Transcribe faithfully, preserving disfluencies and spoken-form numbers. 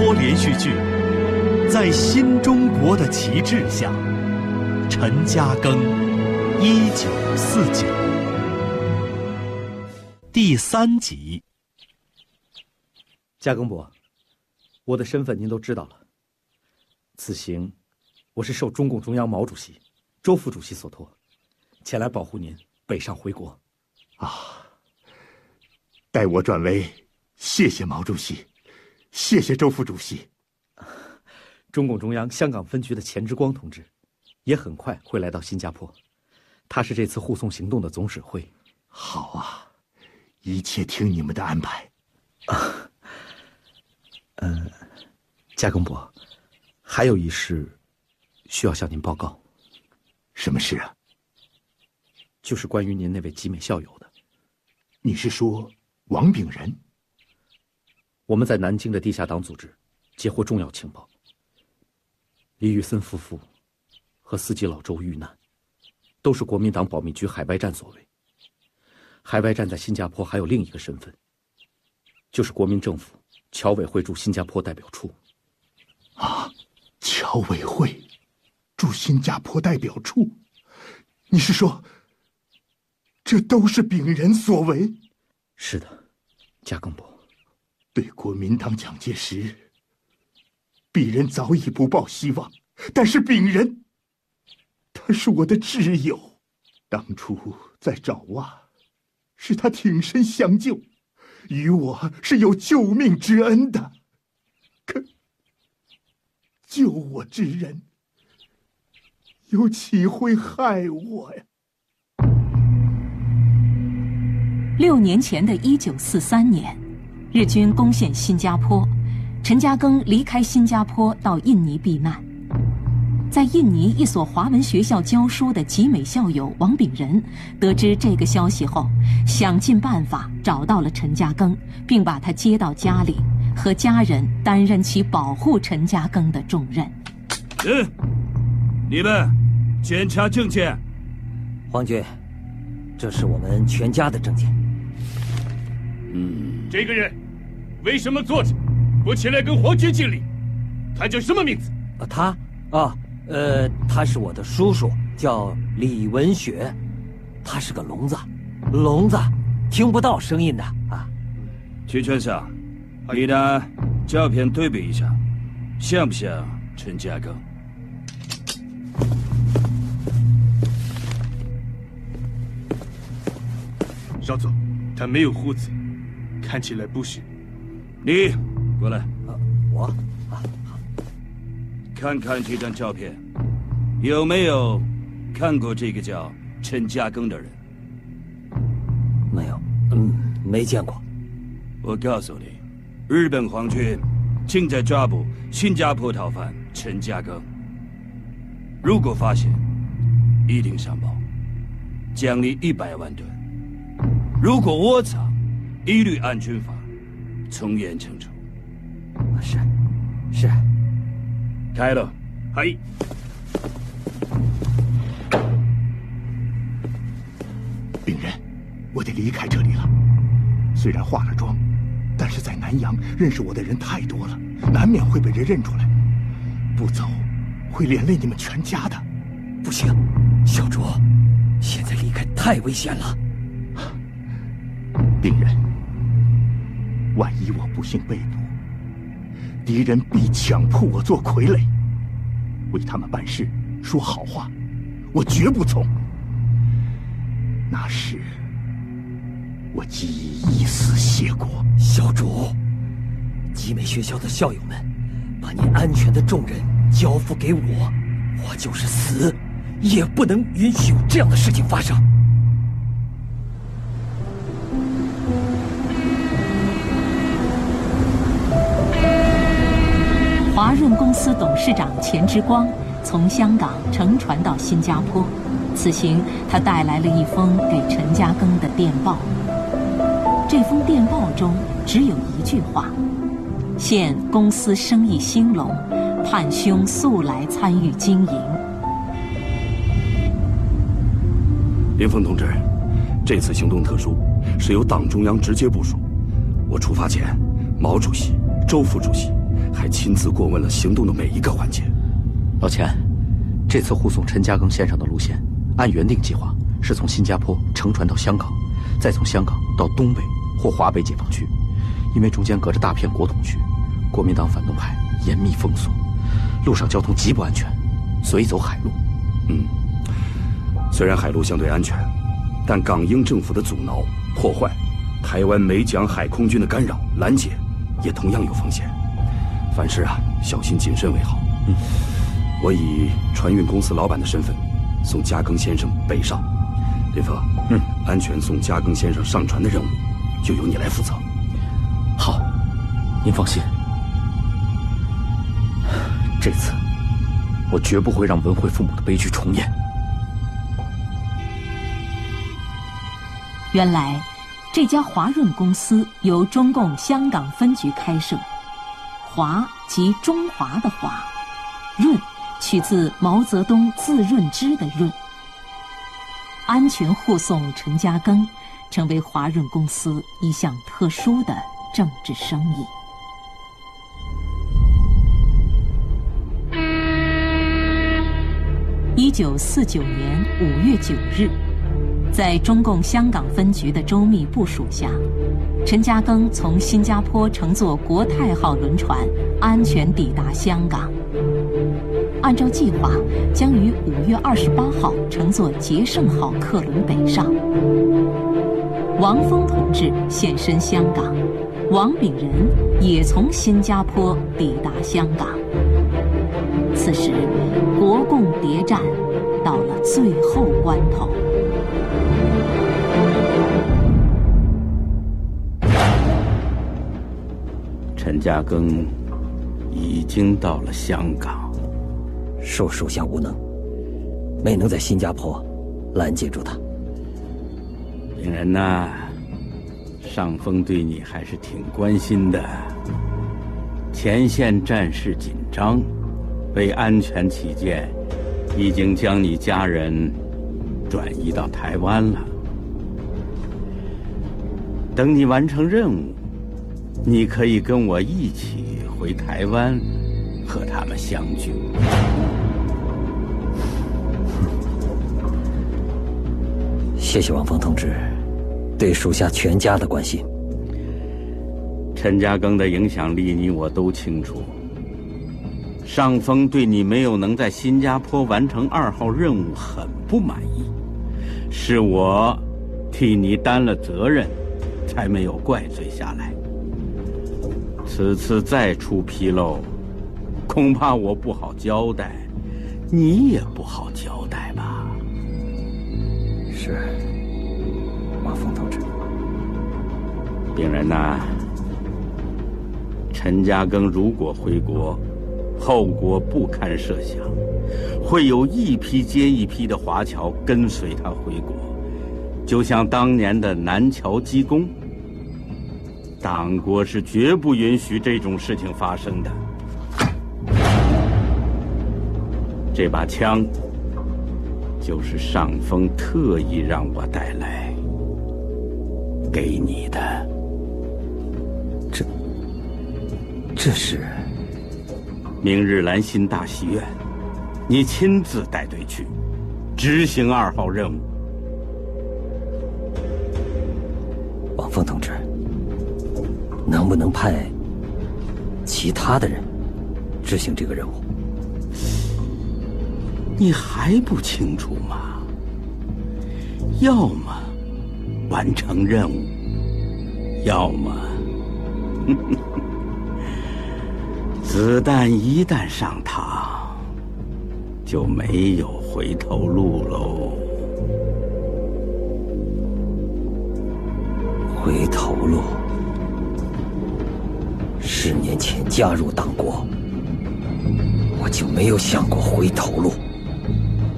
播连续剧《在新中国的旗帜下》，陈嘉庚，一九四九，第三集。 嘉庚伯，我的身份您都知道了。此行，我是受中共中央毛主席、周副主席所托，前来保护您北上回国。 啊，代我转为谢谢毛主席，谢谢周副主席。 中共中央香港分局的钱之光同志，也很快会来到新加坡，他是这次护送行动的总指挥。 好啊，一切听你们的安排。 啊，呃，嘉庚伯，还有一事需要向您报告。 什么事啊？ 就是关于您那位集美校友的。 你是说王炳仁？ 我们在南京的地下党组织截获重要情报，李宇森夫妇和司机老周遇难，都是国民党保密局海外站所为。海外站在新加坡还有另一个身份，就是国民政府侨委会驻新加坡代表处。 啊，侨委会驻新加坡代表处？你是说这都是炳仁所为？ 是的，嘉庚伯。 对国民党蒋介石，鄙人早已不抱希望，但是炳仁，他是我的挚友，当初在爪哇，是他挺身相救，与我是有救命之恩的。可救我之人，又岂会害我呀？ 六年前的一九四三年，日军攻陷新加坡，陈嘉庚离开新加坡到印尼避难。在印尼一所华文学校教书的集美校友王炳仁得知这个消息后，想尽办法找到了陈嘉庚，并把他接到家里，和家人担任起保护陈嘉庚的重任。 嗯，你们检查证件。 皇军，这是我们全家的证件。 嗯，这个人为什么坐着不起来跟皇军敬礼？他叫什么名字？ 啊，他啊，呃，他是我的叔叔，叫李文雪，他是个聋子，聋子听不到声音的啊。 曲全相，你的照片对比一下，像不像陈嘉庚？ 少佐，他没有胡子，看起来不是。 你过来。 啊，我啊，好。 看看这张照片，有没有看过这个叫陈嘉庚的人？ 没有，嗯，没见过。 我告诉你，日本皇军正在抓捕新加坡逃犯陈嘉庚。如果发现，一定上报，奖励一百万吨。如果窝藏，一律按军法从严惩处。 是，是。 开了。 嗨。 炳仁，我得离开这里了。虽然化了妆，但是在南洋认识我的人太多了，难免会被人认出来。不走，会连累你们全家的。 不行，小卓，现在离开太危险了。 炳仁，万一我不幸被捕，敌人必强迫我做傀儡，为他们办事说好话，我绝不从。那时我既已一死谢过。 小主，集美学校的校友们把您安全的重任交付给我，我就是死也不能允许有这样的事情发生。 华润公司董事长钱之光从香港乘船到新加坡，此行他带来了一封给陈嘉庚的电报。这封电报中只有一句话：现公司生意兴隆，盼兄速来参与经营。 林峰同志，这次行动特殊，是由党中央直接部署。我出发前，毛主席、周副主席还亲自过问了行动的每一个环节。 老钱，这次护送陈嘉庚先生的路线，按原定计划是从新加坡乘船到香港，再从香港到东北或华北解放区。因为中间隔着大片国统区，国民党反动派严密封锁，路上交通极不安全，所以走海路。 嗯，虽然海路相对安全，但港英政府的阻挠、破坏，台湾美蒋海空军的干扰、拦截，也同样有风险。凡事啊，小心谨慎为好。 嗯， 我以船运公司老板的身份，送嘉庚先生北上。林峰， 嗯， 安全送嘉庚先生上船的任务，就由你来负责。 好，您放心，这次我绝不会让文慧父母的悲剧重演。 原来，这家华润公司由中共香港分局开设，华即中华的华，润取自毛泽东字润之的润。安全护送陈嘉庚，成为华润公司一项特殊的政治生意。一九四九年五月九日，在中共香港分局的周密部署下，陈嘉庚从新加坡乘坐国泰号轮船安全抵达香港。按照计划，将于五月二十八号乘坐捷胜号客轮北上。王峰同志现身香港，王炳仁也从新加坡抵达香港。此时，国共谍战到了最后关头。 陈嘉庚已经到了香港。 受属下无能，没能在新加坡拦截住他。 病人呐，上峰对你还是挺关心的。前线战事紧张，为安全起见，已经将你家人转移到台湾了。等你完成任务，你可以跟我一起回台湾，和他们相聚。 谢谢王峰同志对属下全家的关心。 陈嘉庚的影响力你我都清楚。上峰对你没有能在新加坡完成二号任务很不满意，是我替你担了责任，才没有怪罪下来。此次再出纰漏，恐怕我不好交代，你也不好交代吧？ 是，王峰同志。 病人呐，陈嘉庚如果回国，后果不堪设想，会有一批接一批的华侨跟随他回国，就像当年的南侨机工。党国是绝不允许这种事情发生的。这把枪就是上峰特意让我带来给你的。 这这是明日兰心大戏院，你亲自带队去执行二号任务。 王峰同志，能不能派其他的人执行这个任务？ 你还不清楚吗？要么完成任务，要么呵呵子弹一旦上膛，就没有回头路喽。 回头路？十年前加入党国，我就没有想过回头路。